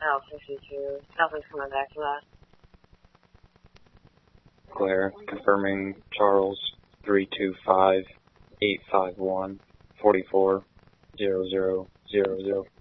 L52. Nothing's coming back to that. Claire, confirming Charles 325-851-440000.